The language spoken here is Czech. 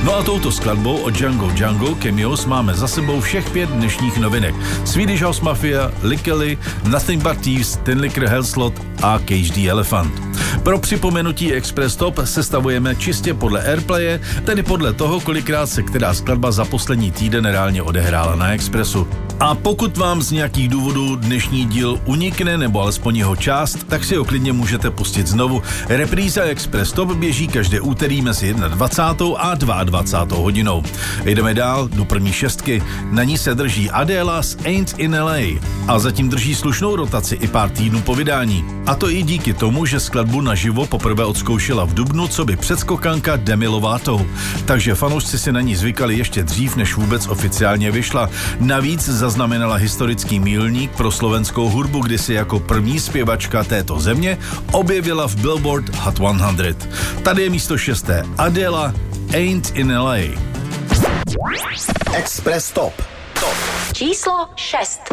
No a touto skladbou od Django Cameos máme za sebou všech 5 dnešních novinek. Swedish House Mafia, Lickely, Nothing But Thieves, Tin Licker Hellslot a Cage the Elephant. Pro připomenutí Express Top sestavujeme čistě podle Airplaye, tedy podle toho, kolikrát se která skladba za poslední týden reálně odehrála na Expressu. A pokud vám z nějakých důvodů dnešní díl unikne, nebo alespoň jeho část, tak si ho klidně můžete pustit znovu. Repríza Express Top běží každé úterý mezi 21. a 22. hodinou. Jdeme dál do první šestky. Na ní se drží Adela s Ain't in LA a zatím drží slušnou rotaci i pár týdnů po vydání. A to i díky tomu, že skladbu naživo poprvé odzkoušela v dubnu, co by předskokanka Demi Lovato. Takže fanoušci si na ní zvykali ještě dřív, než vůbec oficiálně vyšla. Navíc zaznamenala historický milník pro slovenskou hudbu, kdy se jako první zpěvačka této země objevila v Billboard Hot 100. Tady je místo 6. Adela Ain't in LA. Express Top. Číslo 6.